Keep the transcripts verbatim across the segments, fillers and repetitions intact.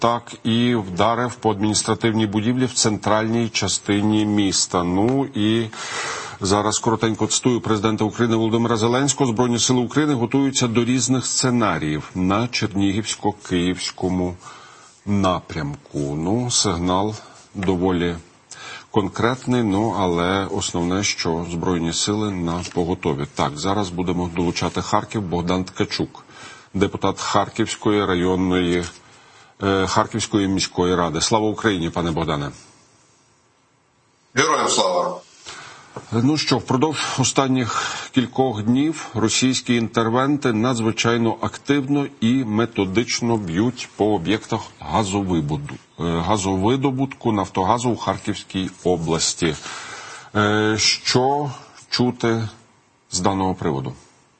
так і вдарив по адміністративній будівлі в центральній частині міста. Ну і зараз коротенько цитую президента України Володимира Зеленського. Збройні сили України готуються до різних сценаріїв на Чернігівсько-Київському напрямку. Ну, сигнал доволі конкретний, ну, але основне, що Збройні сили на поготові. Так, зараз будемо долучати Харків. Богдан Ткачук, депутат Харківської районної, е, Харківської міської ради. Слава Україні, пане Богдане. Героям слава. Ну що, впродовж останніх кількох днів російські інтервенти надзвичайно активно і методично б'ють по об'єктах газовидобутку Нафтогазу у Харківській області. Що чути з даного приводу?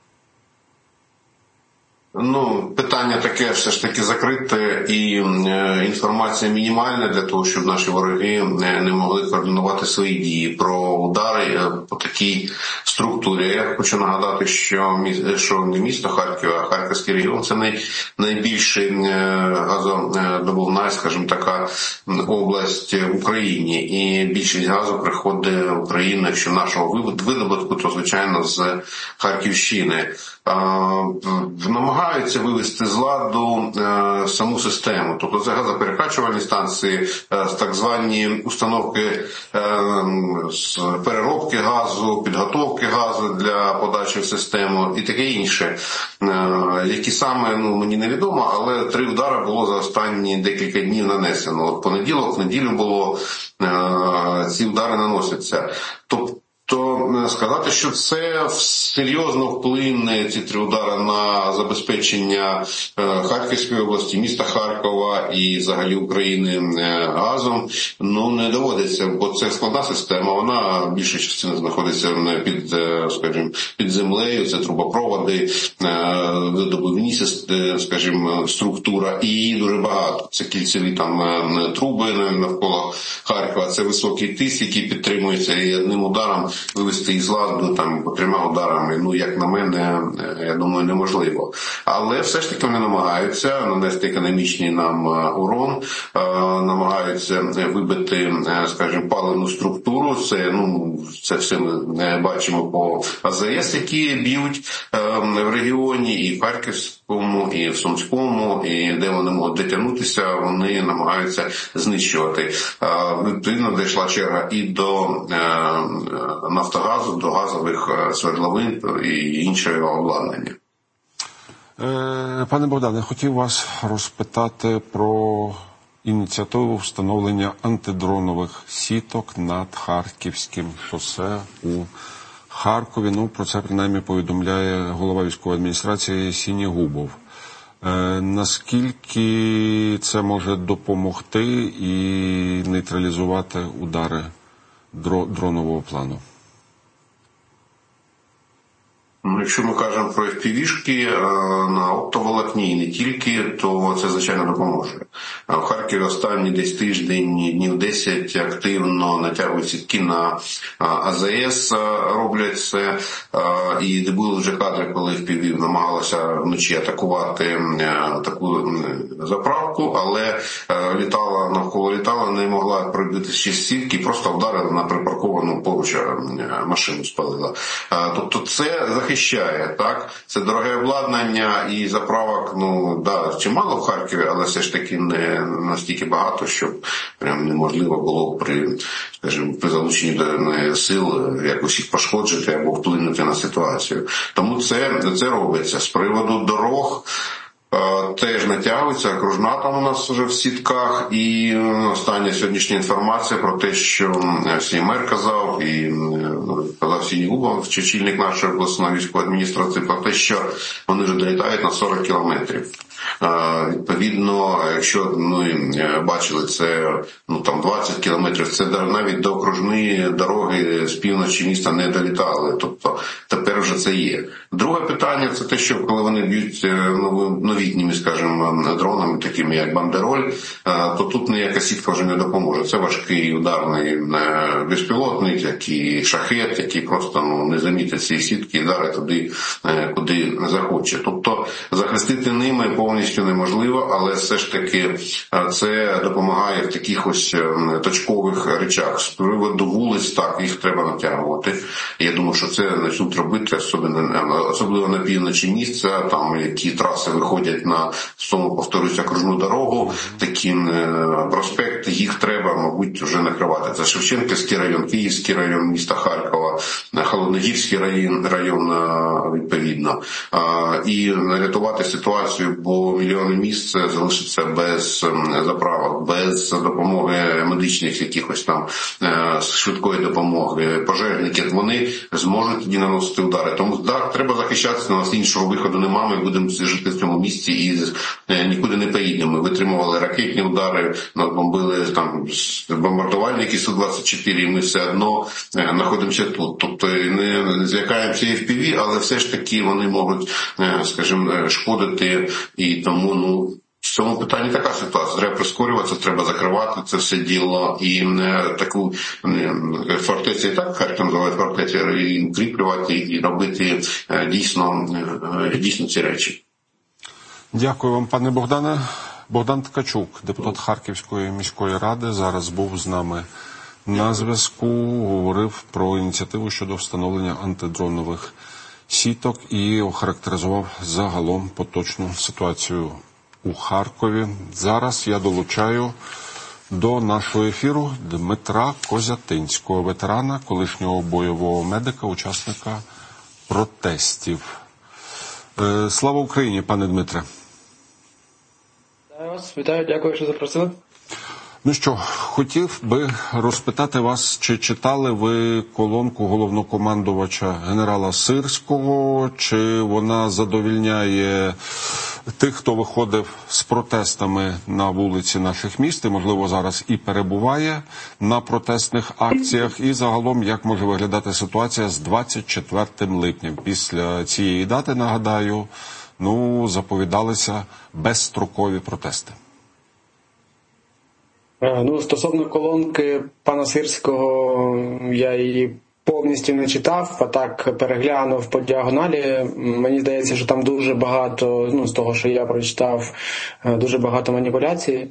Ну, питання таке все ж таки закрите, і е, інформація мінімальна для того, щоб наші вороги не, не могли координувати свої дії. Про удари е, по такій структурі. Я хочу нагадати, що, мі, що не місто Харків, а Харківський регіон – це най, найбільша е, газодобувна, скажімо така, область в Україні. І більшість газу приходить в Україну, якщо нашого видобутку, то, звичайно, з Харківщини. Е, намагаються вивести з ладу е, саму систему. Тобто це газоперекачувальні станції, е, так звані установки е, з переробки газу, підготовки газу для подачі в систему і таке інше, е, які саме, ну, мені невідомо, але три удари було за останні декілька днів нанесено. От понеділок, в неділю було, е, ці удари наносяться. Тобто то сказати, що це серйозно вплине, ці три удари, на забезпечення Харківської області, міста Харкова і взагалі України газом, ну, не доводиться, бо це складна система, вона більша частина знаходиться під, скажімо, під землею, це трубопроводи, видобувні, скажімо, структура, і її дуже багато. Це кільцеві там труби навколо Харкова, це високий тиск, який підтримується, і одним ударом вивести із ладу там трьома ударами, ну, як на мене, я думаю, неможливо. Але все ж таки вони намагаються нанести економічний нам урон, намагаються вибити, скажімо, паливну структуру. Це, ну, це все ми бачимо по АЗС, які б'ють в регіоні, і в Харківському, і в Сумському, і де вони можуть дотягнутися, вони намагаються знищувати. Відповідно, дійшла черга і до Нафтогазу, до газових свердловин і іншого обладнання. Пане Богдане, хотів вас розпитати про ініціативу встановлення антидронових сіток над Харківським шосе у Харкові. Ну, про це принаймні повідомляє голова військової адміністрації Сінігубов. Наскільки це може допомогти і нейтралізувати удари дронового плану? Якщо ми кажемо про еф пі ві-шки на оптоволокні і не тільки, то це, звичайно, допоможе. В Харкові останні десь тиждень, днів десять активно натягують сітки на а зе ес, роблять це. І були вже кадри, коли еф пі ві намагалася вночі атакувати таку заправку, але літала, навколо літала, не могла пробити ще сітки, просто вдарила на припарковану поруч машину, спалила. Тобто це захищає. Так, це дороге обладнання і заправок, ну, да, чимало в Харкові, але все ж таки не настільки багато, щоб прям неможливо було при, скажімо, при залученні до сил якось їх пошкоджити або вплинути на ситуацію. Тому це, це робиться. З приводу дорог теж натягується, окружна там у нас вже в сітках, і остання сьогоднішня інформація про те, що всі мер казав, і казав Сінігубов, очільник нашої обласної військової адміністрації, про те, що вони вже долітають на сорок кілометрів. Відповідно, якщо, ну, бачили це, ну, там двадцять кілометрів, це навіть до окружної дороги з півночі міста не долітали, тобто тепер вже це є. Друге питання – це те, що коли вони б'ють новітніми, скажімо, дронами, такими як Бандероль, то тут ніяка сітка вже не допоможе. Це важкий ударний безпілотник, як і шахет, який просто, ну, не замітить ці сітки і вдарить туди, куди захоче. Тобто захистити ними по повністю неможливо, але все ж таки це допомагає в таких ось точкових речах. З приводу вулиць, так, їх треба натягувати. Я думаю, що це почнуть робити, особливо, особливо на півночі місця, там які траси виходять на тому, повторюся, окружну дорогу, такі проспекти, їх треба, мабуть, вже накривати. Це Шевченківський район, Київський район міста Харкова, Холодногірський район, район відповідно. І рятувати ситуацію, бо мільйони місць залишаться без заправок, без допомоги медичних якихось там швидкої допомоги. Пожежники, вони зможуть тоді наносити удари. Тому так, треба захищатися, у нас іншого виходу немає, ми будемо жити в цьому місці і нікуди не поїдемо. Ми витримували ракетні удари, нас бомбили там бомбардувальники Су двадцять чотири, і ми все одно знаходимося тут. Тобто не злякаємося еф пі ві, але все ж таки вони можуть, скажімо, шкодити, і тому, ну, в цьому питанні така ситуація. Треба прискорюватися, треба закривати це все діло і таку фортецю, і так Харків називають фортецю, і укріплювати, і робити дійсно, дійсно ці речі. Дякую вам, пане Богдане. Богдан Ткачук, депутат Харківської міської ради, зараз був з нами на зв'язку, говорив про ініціативу щодо встановлення антидронових сіток і охарактеризував загалом поточну ситуацію у Харкові. Зараз я долучаю до нашого ефіру Дмитра Козятинського, ветерана, колишнього бойового медика, учасника протестів. Слава Україні, пане Дмитре. Вітаю вас, вітаю, дякую, що запросили. Ну що, хотів би розпитати вас, чи читали ви колонку головнокомандувача генерала Сирського, чи вона задовільняє тих, хто виходив з протестами на вулиці наших міст, і, можливо, зараз і перебуває на протестних акціях, і загалом, як може виглядати ситуація з двадцять четвертим липня. Після цієї дати, нагадаю, ну, заповідалися безстрокові протести. Ну, стосовно колонки пана Сирського, я її повністю не читав, а так переглянув по діагоналі. Мені здається, що там дуже багато, ну, з того, що я прочитав, дуже багато маніпуляцій.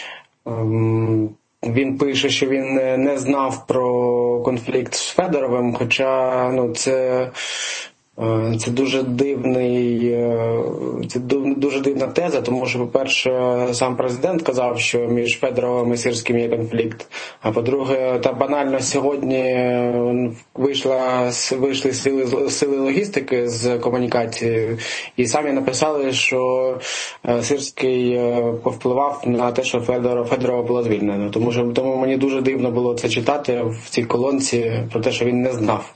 Він пише, що він не знав про конфлікт з Федоровим, хоча, ну, це... Це дуже дивний, це дуже дивна теза, тому що, по-перше, сам президент казав, що між Федоровим і Сирським є конфлікт, а по-друге, та банально сьогодні вийшла, вийшли сили, сили логістики з комунікації і самі написали, що Сирський повпливав на те, що Федорова, Федорова було звільнено. Тому, що, тому мені дуже дивно було це читати в цій колонці про те, що він не знав.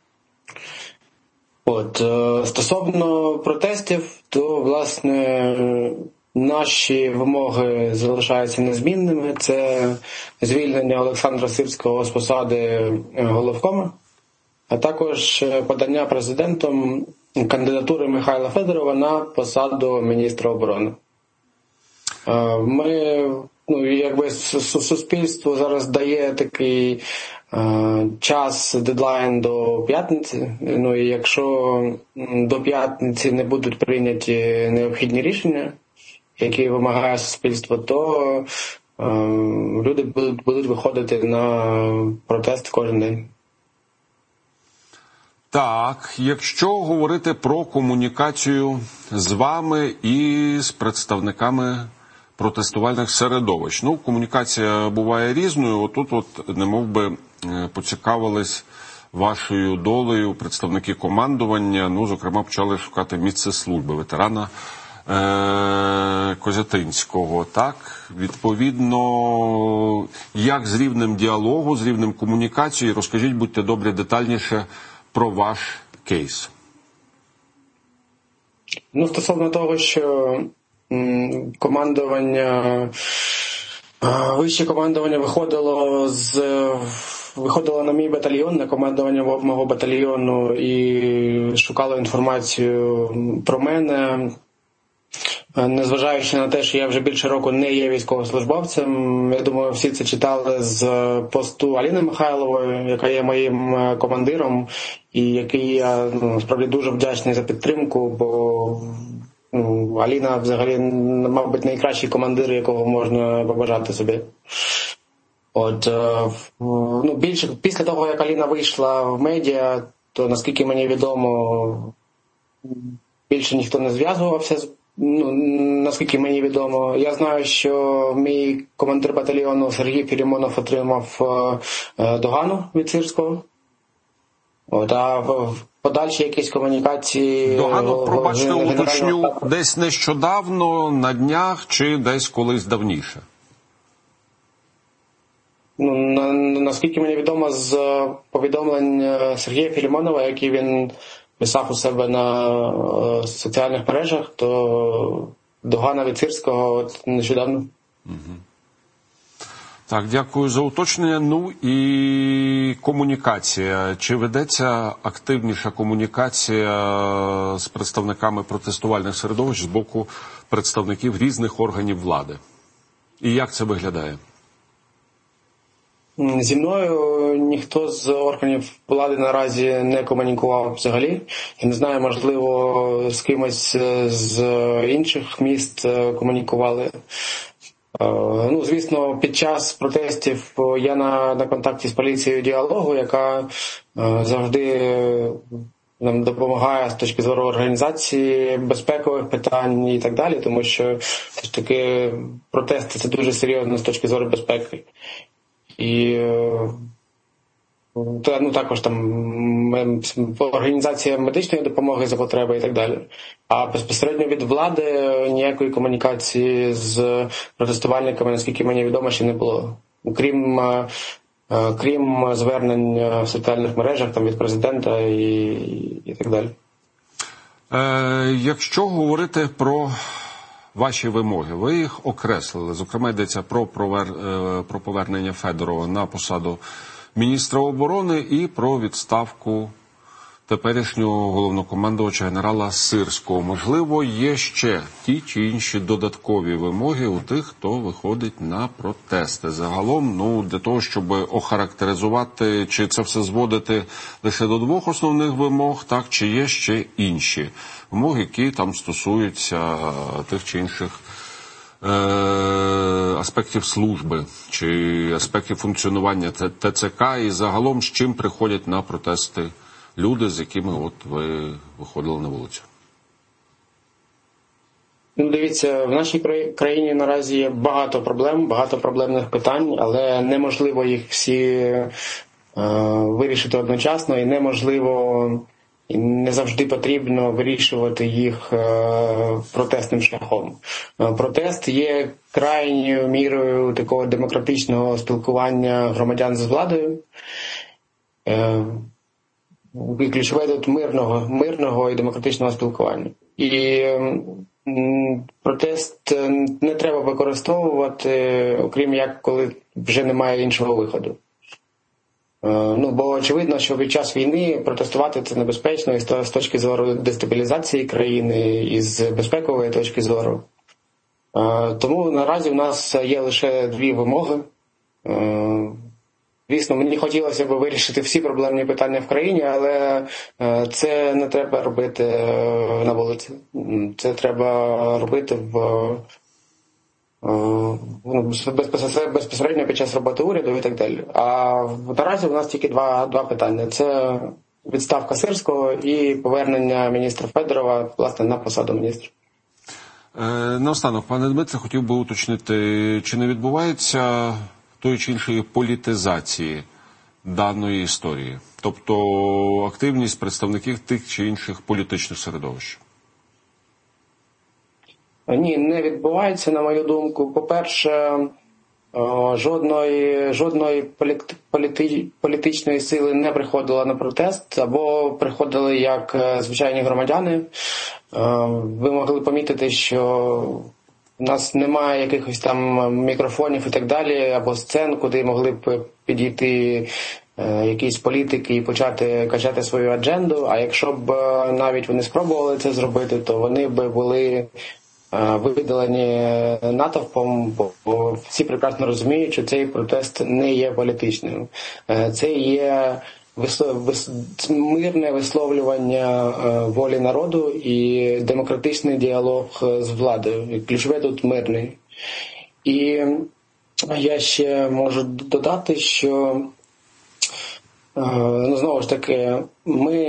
От, стосовно протестів, то, власне, наші вимоги залишаються незмінними. Це звільнення Олександра Сирського з посади головкома, а також подання президентом кандидатури Михайла Федорова на посаду міністра оборони. Ми, ну, якби суспільство зараз дає такий час, дедлайн до п'ятниці. Ну і якщо до п'ятниці не будуть прийняті необхідні рішення, які вимагає суспільство, то е, люди будуть, будуть виходити на протест кожен день. Так, якщо говорити про комунікацію з вами і з представниками протестувальних середовищ. Ну, комунікація буває різною. Отут от, немов би, поцікавились вашою долею представники командування, ну, зокрема, почали шукати місце служби ветерана е- Козятинського. Так, відповідно, як з рівнем діалогу, з рівнем комунікації, розкажіть, будьте добрі, детальніше про ваш кейс. Ну, стосовно того, що командування, вище командування виходило з виходило на мій батальйон, на командування мого батальйону і шукало інформацію про мене, незважаючи на те, що я вже більше року не є військовослужбовцем. Я думаю, всі це читали з посту Аліни Михайлової, яка є моїм командиром, і який я, ну, справді дуже вдячний за підтримку, бо ну, Аліна взагалі, мабуть, найкращий командир, якого можна побажати собі. От, ну, більше, після того, як Аліна вийшла в медіа, то, наскільки мені відомо, більше ніхто не зв'язувався з Ну, наскільки мені відомо. Я знаю, що мій командир батальйону Сергій Філімонов отримав е, догану від Сирського. От, а в подальші якісь комунікації... Догану, пробачте, уточню, десь нещодавно, на днях, чи десь колись давніше? Ну, на, наскільки мені відомо з повідомлень Сергія Філімонова, які він писав у себе на е, соціальних мережах, то догана від Сирського от, нещодавно. Угу. Так, дякую за уточнення. Ну і комунікація. Чи ведеться активніша комунікація з представниками протестувальних середовищ з боку представників різних органів влади? І як це виглядає? Зі мною ніхто з органів влади наразі не комунікував взагалі. Я не знаю, можливо, з кимось з інших міст комунікували. Ну, звісно, під час протестів я на, на контакті з поліцією діалогу, яка завжди нам допомагає з точки зору організації безпекових питань і так далі, тому що все ж таки протести – це дуже серйозно з точки зору безпеки. І ну, також там організація медичної допомоги за потреби і так далі. А безпосередньо від влади ніякої комунікації з протестувальниками, наскільки мені відомо, ще не було. Крім, крім звернень в соціальних мережах там, від президента і, і так далі. Е, якщо говорити про ваші вимоги, ви їх окреслили. Зокрема, йдеться про, провер... про повернення Федорова на посаду міністра оборони і про відставку теперішнього головнокомандувача генерала Сирського. Можливо, є ще ті чи інші додаткові вимоги у тих, хто виходить на протести. Загалом, ну, для того, щоб охарактеризувати, чи це все зводити лише до двох основних вимог, так, чи є ще інші вимоги, які там стосуються тих чи інших е- аспектів служби, чи аспектів функціонування ТЦК, і загалом з чим приходять на протести люди, з якими от ви виходили на вулицю? Ну, дивіться, в нашій країні наразі є багато проблем, багато проблемних питань, але неможливо їх всі е, вирішити одночасно, і неможливо, і не завжди потрібно вирішувати їх е, протестним шляхом. Е, протест є крайньою мірою такого демократичного спілкування громадян з владою. Е, І ключове тут мирного, мирного і демократичного спілкування. І м, протест не треба використовувати, окрім як коли вже немає іншого виходу. Е, ну, бо очевидно, що під час війни протестувати це небезпечно і з точки зору дестабілізації країни, і з безпекової точки зору. Е, тому наразі в нас є лише дві вимоги. Е, Звісно, мені хотілося б вирішити всі проблемні питання в країні, але це не треба робити на вулиці. Це треба робити в, ну, безпосередньо під час роботи уряду і так далі. А наразі у нас тільки два, два питання. Це відставка Сирського і повернення міністра Федорова, власне, на посаду міністра. Е, наостанок, пане Дмитре, хотів би уточнити, чи не відбувається тої чи іншої політизації даної історії, тобто активність представників тих чи інших політичних середовищ? Ні, не відбувається, на мою думку. По-перше, жодної, жодної політи, політичної сили не приходила на протест, або приходили як звичайні громадяни. Ви могли помітити, що у нас немає якихось там мікрофонів і так далі, або сцен, куди могли б підійти е, якісь політики і почати качати свою адженду. А якщо б навіть вони спробували це зробити, то вони б були е, видалені натовпом, бо всі прекрасно розуміють, що цей протест не є політичним. Е, це є мирне висловлювання волі народу і демократичний діалог з владою. Ключове тут мирний. І я ще можу додати, що ну, знову ж таки, ми,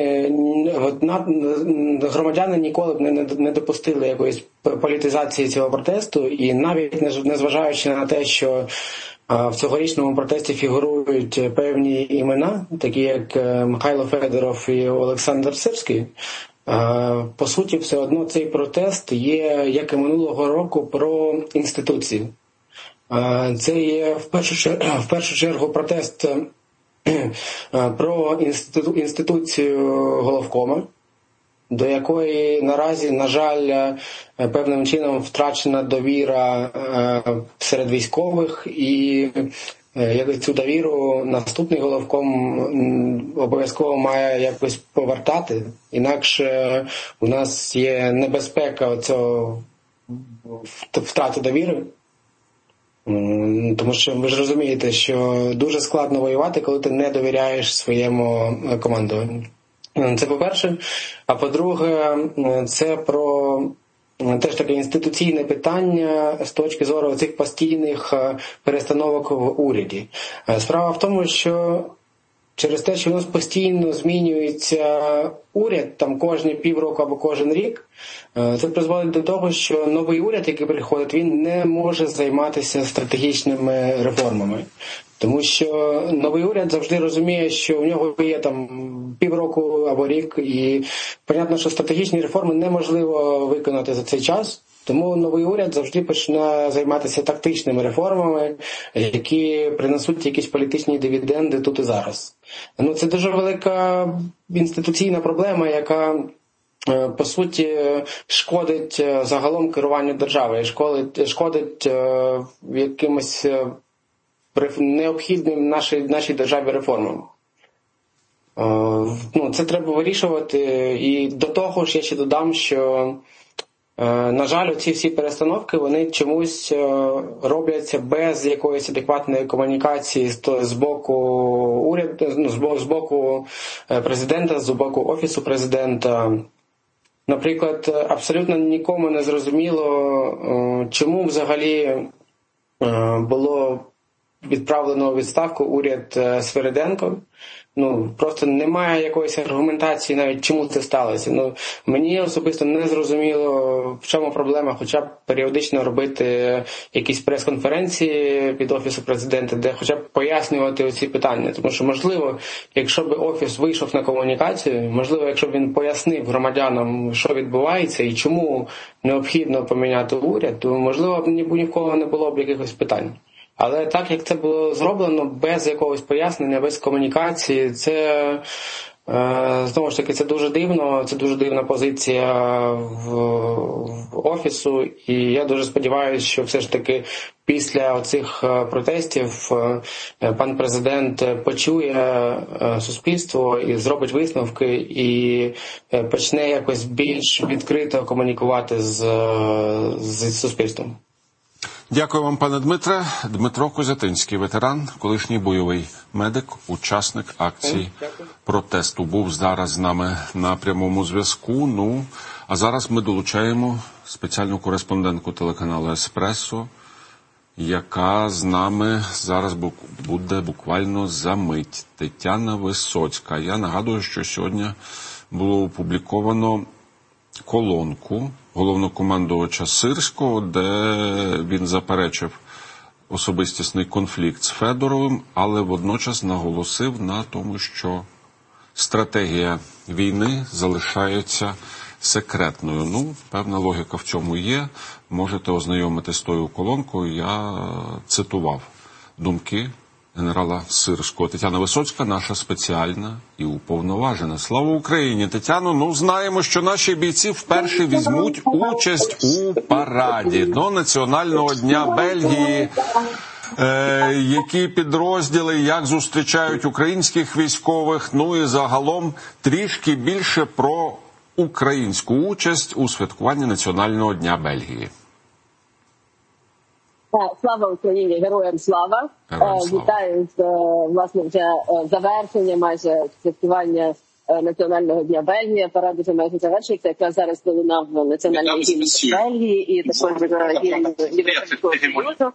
громадяни ніколи б не, не допустили якоїсь політизації цього протесту, і навіть незважаючи на те, що в цьогорічному протесті фігурують певні імена, такі як Михайло Федоров і Олександр Сирський, по суті, все одно цей протест є, як і минулого року, про інституції. Це є в першу чергу, в першу чергу протест про інститу, інституцію головкома, до якої наразі, на жаль, певним чином втрачена довіра серед військових, і цю довіру наступний головком обов'язково має якось повертати, інакше у нас є небезпека цього втрати довіри. Тому що ви ж розумієте, що дуже складно воювати, коли ти не довіряєш своєму командуванню. Це по-перше. А по-друге, це про теж таке інституційне питання з точки зору цих постійних перестановок в уряді. Справа в тому, що через те, що у нас постійно змінюється уряд, там кожні півроку або кожен рік, це призводить до того, що новий уряд, який приходить, він не може займатися стратегічними реформами. Тому що новий уряд завжди розуміє, що у нього є там півроку або рік, і понятно, що стратегічні реформи неможливо виконати за цей час. Тому новий уряд завжди почне займатися тактичними реформами, які принесуть якісь політичні дивіденди тут і зараз. Ну, це дуже велика інституційна проблема, яка, по суті, шкодить загалом керуванню держави, шкодить, шкодить якимось необхідним нашій, нашій державі реформам. Ну, це треба вирішувати. І до того ж я ще додам, що на жаль, ці всі перестановки, вони чомусь робляться без якоїсь адекватної комунікації з боку уряду, з боку президента, з боку Офісу президента. Наприклад, абсолютно нікому не зрозуміло, чому взагалі було відправлено у відставку уряд Свириденко. Ну, просто немає якоїсь аргументації навіть, чому це сталося. Ну, мені особисто не зрозуміло, в чому проблема, хоча б періодично робити якісь прес-конференції під Офісу президента, де хоча б пояснювати ці питання. Тому що, можливо, якщо б Офіс вийшов на комунікацію, можливо, якщо б він пояснив громадянам, що відбувається і чому необхідно поміняти уряд, то, можливо, ні в кого не було б якихось питань. Але так, як це було зроблено, без якогось пояснення, без комунікації, це, знову ж таки, це дуже дивно, це дуже дивна позиція в, в Офісу, і я дуже сподіваюся, що все ж таки після оцих протестів пан президент почує суспільство і зробить висновки і почне якось більш відкрито комунікувати з, з суспільством. Дякую вам, пане Дмитре. Дмитро Козятинський, ветеран, колишній бойовий медик, учасник акції протесту, був зараз з нами на прямому зв'язку. Ну, а зараз ми долучаємо спеціальну кореспондентку телеканалу «Еспресо», яка з нами зараз буде буквально за мить. Тетяна Висоцька. Я нагадую, що сьогодні було опубліковано колонку головнокомандувача Сирського, де він заперечив особистісний конфлікт з Федоровим, але водночас наголосив на тому, що стратегія війни залишається секретною. Ну, певна логіка в цьому є. Можете ознайомитися з тою колонкою. Я цитував думки генерала Сирського. Тетяна Висоцька, наша спеціальна і уповноважена. Слава Україні! Тетяно, ну знаємо, що наші бійці вперше візьмуть участь у параді до Національного дня Бельгії. Е, які підрозділи, як зустрічають українських військових, ну і загалом трішки більше про українську участь у святкуванні Національного дня Бельгії. Слава Україні, героям слава! Героям слава. Вітаю з, власне, вже завершення майже святкування Національного дня Бельгії. Парад вже майже завершується. Якраз зараз пролунав національний гімн Бельгії і також гімн Європейського Союзу.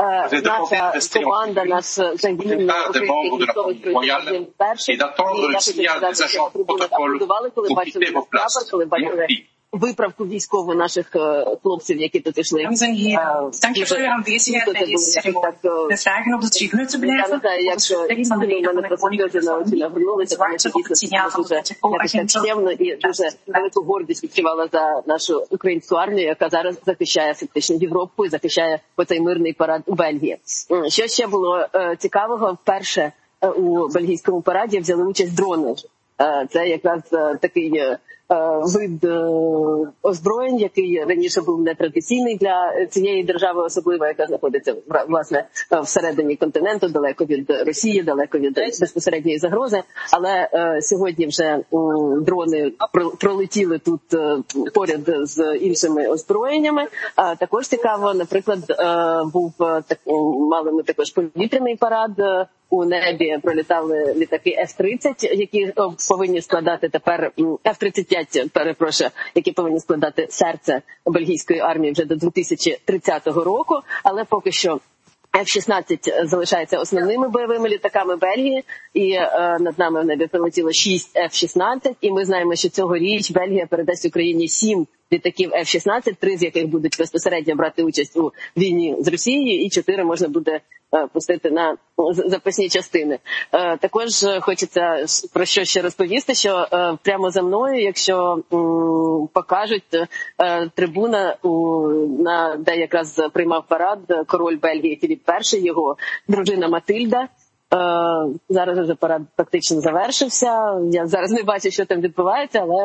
Наша команда, наш загін українських військових пройшов перший. І я хочу сказати, що трибуни аплодували, коли бачили прапор, коли бачили виправку військову наших хлопців, які тут йшли. Dames en heren, dank je voor uw aanwezigheid bij deze ceremonie. We vragen op de tribune te blijven op het respect van de leden van de Koninklijke Familie. Het zwarte op het signaal van de protocol-agenten. І дуже велику гордість відчувала за нашу українську армію, яка зараз захищає фактично Європу і захищає оцей мирний парад у Бельгії. Що ще було цікавого? Вперше у бельгійському параді взяли участь дрони. Це якраз такий вид озброєнь, який раніше був нетрадиційний для цієї держави, особливо, яка знаходиться, власне, всередині континенту, далеко від Росії, далеко від безпосередньої загрози. Але сьогодні вже дрони пролетіли тут поряд з іншими озброєннями. Також цікаво, наприклад, був мали ми також повітряний парад. У небі пролітали літаки еф тридцять, які повинні складати тепер еф тридцять п'ять, перепрошую, які повинні складати серце бельгійської армії вже до дві тисячі тридцятого року, але поки що еф шістнадцять залишається основними бойовими літаками Бельгії, і е, над нами в небі прилетіло шість еф шістнадцять, і ми знаємо, що цьогоріч Бельгія передасть Україні сім літаків еф шістнадцять, три з яких будуть безпосередньо брати участь у війні з Росією, і чотири можна буде е, пустити на запасні частини. Е, також хочеться про що ще розповісти, що е, прямо за мною, якщо м, покажуть е, трибуна, у, на, де якраз приймав парад король Бельгії Філіп перший, його дружина Матильда. Е, зараз вже парад практично завершився. Я зараз не бачу, що там відбувається, але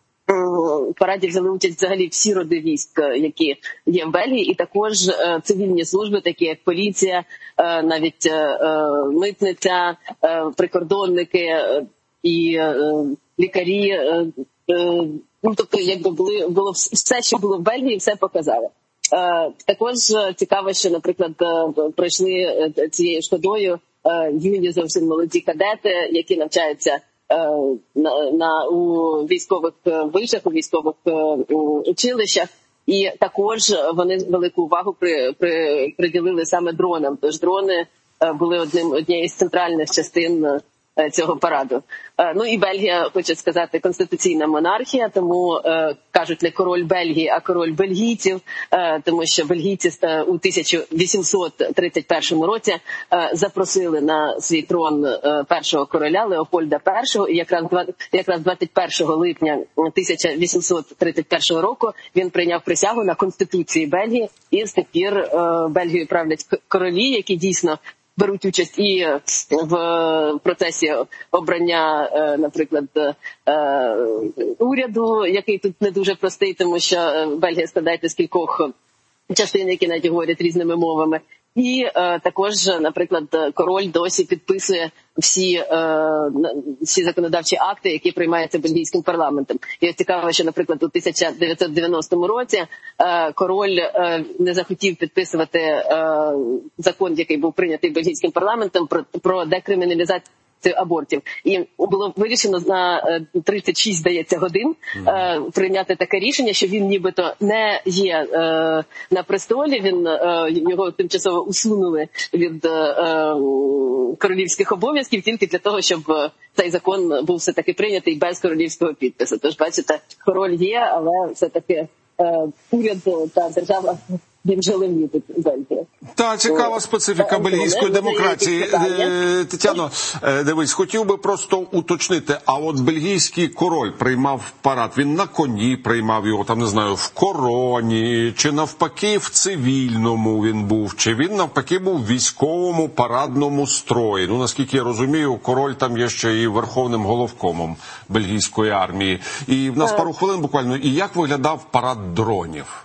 в параді взяли участь взагалі всі роди військ, які є в Бельгії, і також е, цивільні служби, такі як поліція, е, навіть е, митниця, е, прикордонники е, і е, лікарі. Е, е, ну, тобто, якби були, було все, що було в Бельгії, все показали. Е, також цікаво, що, наприклад, пройшли цією ж ходою е, юні зовсім молоді кадети, які навчаються На, на у військових вишах, у військових училищах, і також вони велику увагу при, при, приділили саме дронам. Тож дрони були одним однією з центральних частин цього параду. Ну і Бельгія, хочу сказати, конституційна монархія, тому е, кажуть не король Бельгії, а король бельгійців, е, тому що бельгійці у тисяча вісімсот тридцять першому році е, запросили на свій трон е, першого короля Леопольда першого, і якраз, якраз двадцять першого липня тисяча вісімсот тридцять першого року він прийняв присягу на Конституції Бельгії, і з тих пір е, Бельгією правлять королі, які дійсно беруть участь і в процесі обрання, наприклад, уряду, який тут не дуже простий, тому що Бельгія складається з кількох частин, які навіть говорять різними мовами. І е, також, наприклад, король досі підписує всі, е, всі законодавчі акти, які приймаються бельгійським парламентом. І цікаво, що, наприклад, у тисяча дев'ятсот дев'яностому році е, король е, не захотів підписувати е, закон, який був прийнятий бельгійським парламентом, про, про декриміналізацію абортів. І було вирішено на тридцять шість, здається, годин е, прийняти таке рішення, що він нібито не є е, на престолі, він, е, його тимчасово усунули від е, королівських обов'язків тільки для того, щоб цей закон був все-таки прийнятий без королівського підпису. Тож, бачите, король є, але все-таки е, уряд та держава він же лимітить Бельгію. Та, цікава специфіка бельгійської демократії. Тетяно, дивись, хотів би просто уточнити, а от бельгійський король приймав парад, він на коні приймав його, там, не знаю, в короні, чи навпаки в цивільному він був, чи він навпаки був в військовому парадному строї. Ну, наскільки я розумію, король там є ще і верховним головкомом бельгійської армії. І в нас пару хвилин буквально, і як виглядав парад дронів?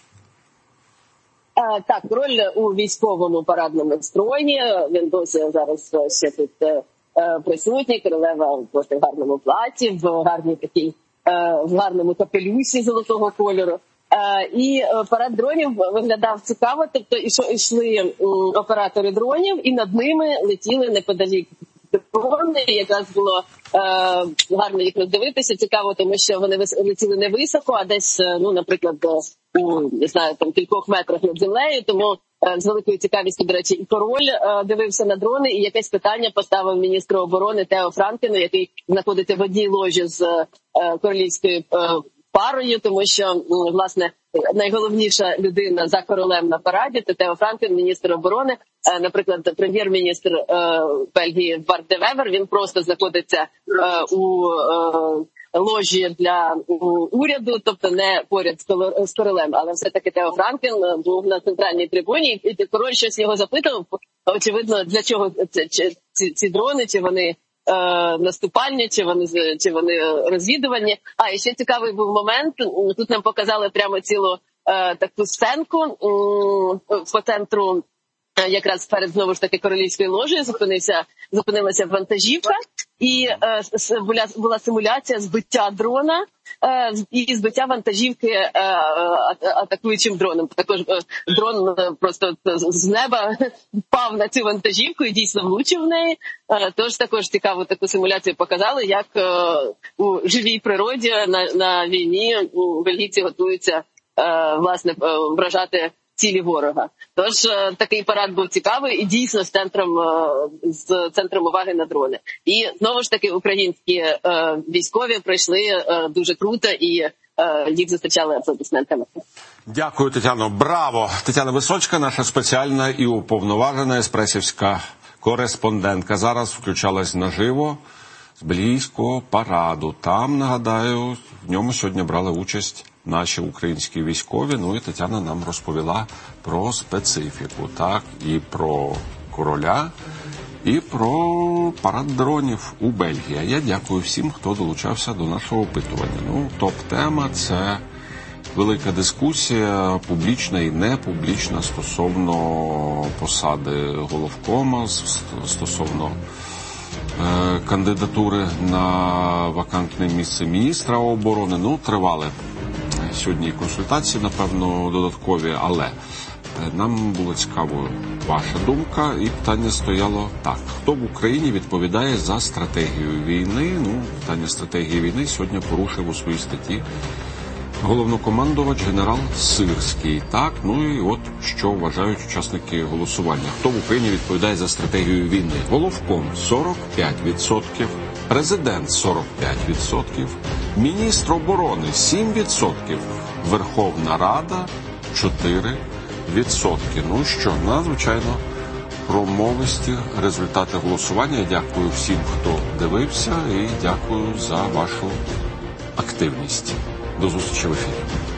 Так, король у військовому парадному строї, він досі зараз ще тут е, присутній, королева в гарному платі, в гарній такій, е, в гарному капелюсі золотого кольору. І парад дронів виглядав цікаво, тобто йшли оператори дронів, і над ними летіли неподалік дрони. Якраз було е, гарно їх роздивитися. Цікаво, тому що вони летіли не високо, а десь, ну, наприклад, у, не знаю, там кількох метрах над землею. Тому е, з великою цікавістю, до речі, і король е, дивився на дрони, і якесь питання поставив міністру оборони Тео Франкену, який знаходиться в одній ложі з е, королівською е, парою, тому що, власне, найголовніша людина за королем на параді – це Тео Франкен, міністр оборони. Наприклад, прем'єр-міністр Бельгії Барт де Вевер, він просто знаходиться у ложі для уряду, тобто не поряд з королем, але все-таки Тео Франкен був на центральній трибуні, і король щось його запитав, очевидно, для чого ці, ці дрони, чи вони наступальні, чи вони, чи вони розвідувальні. А, і ще цікавий був момент, тут нам показали прямо цілу е, таку сценку е, по центру, е, якраз перед, знову ж таки, королівською ложею зупинився, зупинилася вантажівка, і е, була, була симуляція збиття дрона е, і збиття вантажівки е, атакуючим дроном. Також е, дрон просто з неба впав на цю вантажівку і дійсно влучив в неї. Е, тож також цікаву таку симуляцію показали, як е, у живій природі на, на війні бельгійці готуються е, власне вражати цілі ворога. Тож такий парад був цікавий і дійсно з центром, з центром уваги на дрони. І знову ж таки українські е, військові пройшли е, дуже круто і е, їх зустрічали аплодисментами. Дякую, Тетяно. Браво! Тетяна Висоцька, наша спеціальна і уповноважена еспресівська кореспондентка. Зараз включалась наживо з бельгійського параду. Там, нагадаю, в ньому сьогодні брали участь наші українські військові. Ну і Тетяна нам розповіла про специфіку, так, і про короля, і про парад дронів у Бельгії. А я дякую всім, хто долучався до нашого опитування. Ну, топ-тема – це велика дискусія, публічна і непублічна, стосовно посади головкома, стосовно е, кандидатури на вакантне місце міністра оборони. Ну, тривали сьогодні консультації, напевно, додаткові, але нам було цікаво ваша думка, і питання стояло так. Хто в Україні відповідає за стратегію війни? Ну, питання стратегії війни сьогодні порушив у своїй статті головнокомандувач генерал Сирський. Так, ну і от що вважають учасники голосування. Хто в Україні відповідає за стратегію війни? Головком – сорок п'ять відсотків, президент – сорок п'ять відсотків, міністр оборони – сім відсотків, Верховна Рада – чотири відсотки. Ну що, надзвичайно промовисті результати голосування. Я дякую всім, хто дивився, і дякую за вашу активність. До зустрічі в ефірі.